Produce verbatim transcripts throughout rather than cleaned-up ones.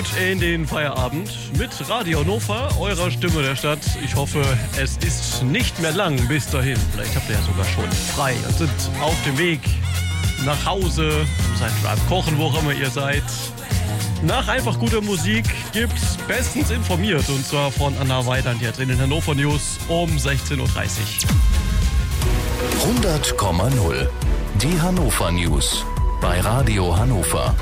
In den Feierabend mit Radio Hannover, eurer Stimme der Stadt. Ich hoffe, es ist nicht mehr lang bis dahin. Vielleicht habt ihr ja sogar schon frei und sind auf dem Weg nach Hause, seid schon am Kochen, wo auch immer ihr seid. Nach einfach guter Musik gibt's bestens informiert, und zwar von Anna Weiland jetzt in den Hannover News um sechzehn Uhr dreißig. hundert Komma null. Die Hannover News bei Radio Hannover.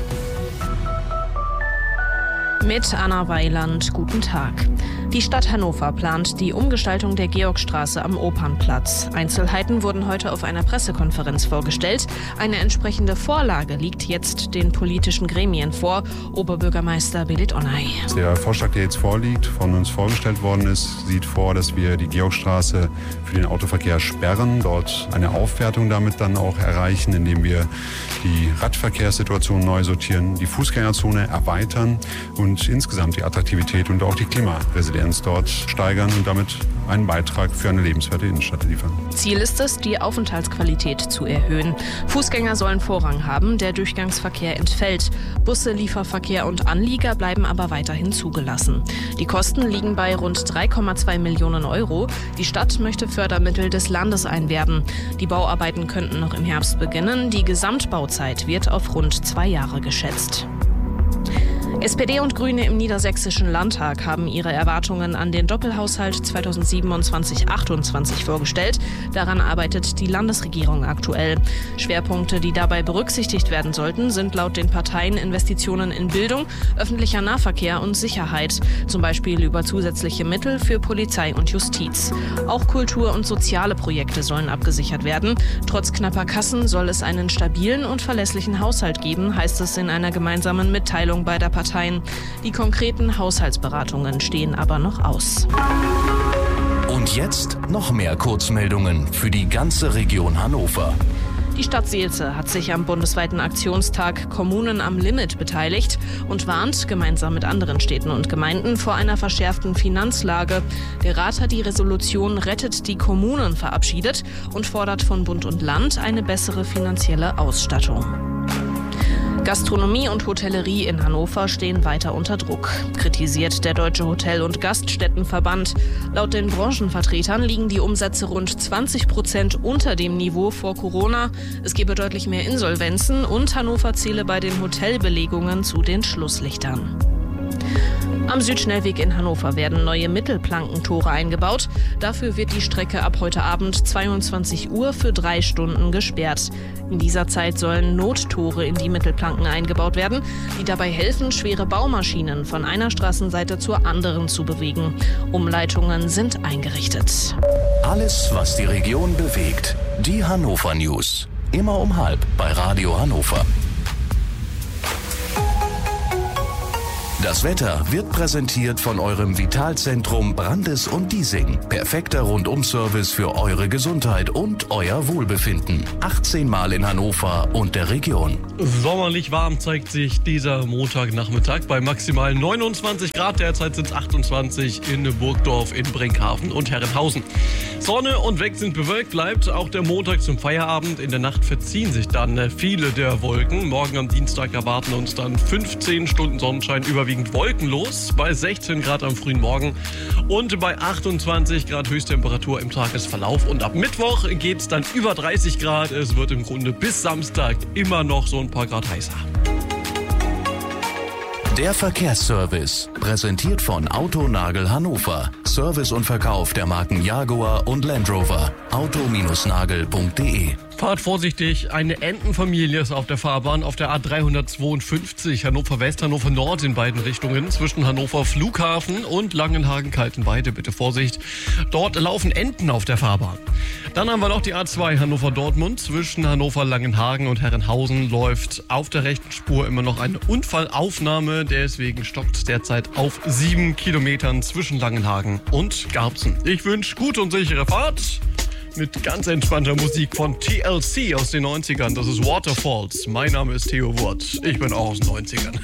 Mit Anna Weiland, guten Tag. Die Stadt Hannover plant die Umgestaltung der Georgstraße am Opernplatz. Einzelheiten wurden heute auf einer Pressekonferenz vorgestellt. Eine entsprechende Vorlage liegt jetzt den politischen Gremien vor. Oberbürgermeister Belit Onay. Der Vorschlag, der jetzt vorliegt, von uns vorgestellt worden ist, sieht vor, dass wir die Georgstraße für den Autoverkehr sperren, dort eine Aufwertung damit dann auch erreichen, indem wir die Radverkehrssituation neu sortieren, die Fußgängerzone erweitern und insgesamt die Attraktivität und auch die Klimaresidenz dort steigern und damit einen Beitrag für eine lebenswerte Innenstadt liefern. Ziel ist es, die Aufenthaltsqualität zu erhöhen. Fußgänger sollen Vorrang haben, der Durchgangsverkehr entfällt. Busse, Lieferverkehr und Anlieger bleiben aber weiterhin zugelassen. Die Kosten liegen bei rund drei Komma zwei Millionen Euro. Die Stadt möchte Fördermittel des Landes einwerben. Die Bauarbeiten könnten noch im Herbst beginnen. Die Gesamtbauzeit wird auf rund zwei Jahre geschätzt. S P D und Grüne im Niedersächsischen Landtag haben ihre Erwartungen an den Doppelhaushalt zweitausendsiebenundzwanzig achtundzwanzig vorgestellt. Daran arbeitet die Landesregierung aktuell. Schwerpunkte, die dabei berücksichtigt werden sollten, sind laut den Parteien Investitionen in Bildung, öffentlicher Nahverkehr und Sicherheit. Zum Beispiel über zusätzliche Mittel für Polizei und Justiz. Auch Kultur- und soziale Projekte sollen abgesichert werden. Trotz knapper Kassen soll es einen stabilen und verlässlichen Haushalt geben, heißt es in einer gemeinsamen Mitteilung beider Parteien. Die konkreten Haushaltsberatungen stehen aber noch aus. Und jetzt noch mehr Kurzmeldungen für die ganze Region Hannover. Die Stadt Seelze hat sich am bundesweiten Aktionstag Kommunen am Limit beteiligt und warnt gemeinsam mit anderen Städten und Gemeinden vor einer verschärften Finanzlage. Der Rat hat die Resolution Rettet die Kommunen verabschiedet und fordert von Bund und Land eine bessere finanzielle Ausstattung. Gastronomie und Hotellerie in Hannover stehen weiter unter Druck, kritisiert der Deutsche Hotel- und Gaststättenverband. Laut den Branchenvertretern liegen die Umsätze rund zwanzig Prozent unter dem Niveau vor Corona. Es gebe deutlich mehr Insolvenzen und Hannover zähle bei den Hotelbelegungen zu den Schlusslichtern. Am Südschnellweg in Hannover werden neue Mittelplankentore eingebaut. Dafür wird die Strecke ab heute Abend zweiundzwanzig Uhr für drei Stunden gesperrt. In dieser Zeit sollen Nottore in die Mittelplanken eingebaut werden, die dabei helfen, schwere Baumaschinen von einer Straßenseite zur anderen zu bewegen. Umleitungen sind eingerichtet. Alles, was die Region bewegt. Die Hannover News. Immer um halb bei Radio Hannover. Das Wetter wird präsentiert von eurem Vitalzentrum Brandes und Diesing. Perfekter Rundum-Service für eure Gesundheit und euer Wohlbefinden. achtzehn Mal in Hannover und der Region. Sommerlich warm zeigt sich dieser Montagnachmittag bei maximal neunundzwanzig Grad. Derzeit sind es achtundzwanzig in Burgdorf, in Brinkhaven und Herrenhausen. Sonne und weg sind bewölkt bleibt auch der Montag zum Feierabend. In der Nacht verziehen sich dann viele der Wolken. Morgen am Dienstag erwarten uns dann fünfzehn Stunden Sonnenschein, überwiegend wolkenlos, bei sechzehn Grad am frühen Morgen und bei achtundzwanzig Grad Höchsttemperatur im Tagesverlauf. Und ab Mittwoch geht es dann über dreißig Grad. Es wird im Grunde bis Samstag immer noch so ein paar Grad heißer. Der Verkehrsservice, präsentiert von Autonagel Hannover. Service und Verkauf der Marken Jaguar und Land Rover. auto nagel punkt de. Fahrt vorsichtig, eine Entenfamilie ist auf der Fahrbahn auf der A dreihundertzweiundfünfzig Hannover West, Hannover Nord in beiden Richtungen, zwischen Hannover Flughafen und Langenhagen-Kaltenweide. Bitte Vorsicht, dort laufen Enten auf der Fahrbahn. Dann haben wir noch die A zwei Hannover Dortmund, zwischen Hannover Langenhagen und Herrenhausen läuft auf der rechten Spur immer noch eine Unfallaufnahme, deswegen stockt derzeit auf sieben Kilometern zwischen Langenhagen und Garbsen. Ich wünsche gute und sichere Fahrt. Mit ganz entspannter Musik von T L C aus den neunzigern. Das ist Waterfalls. Mein Name ist Theo Wurt. Ich bin auch aus den neunzigern.